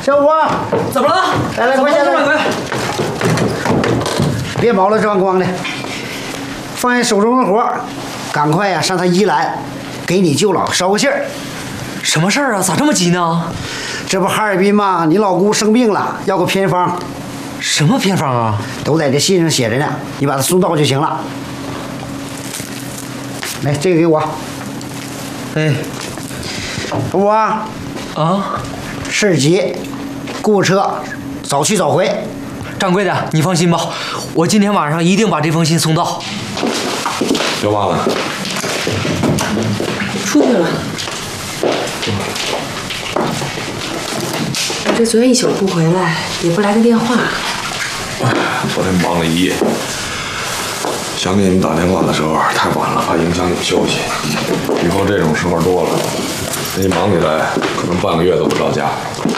小五， 怎么了？ 来，快下来！别毛了装光的，放下手中的活，赶快呀上他宜兰，给你舅老捎个信儿。 什么事儿啊？咋这么急呢？ 这不哈尔滨吗？你老姑生病了，要个偏方。 什么偏方啊？ 都在这信上写着呢，你把它送到就行了。来，这个给我。 哎， 我啊， 事儿急，雇车早去早回。 掌柜的，你放心吧，我今天晚上一定把这封信送到。 刘妈呢？ 出去了。我这昨天一宿不回来，也不来个电话。 昨天忙了一夜，想给你们打电话的时候太晚了，怕影响你们休息。以后这种时候多了，你忙起来可能半个月都不着家。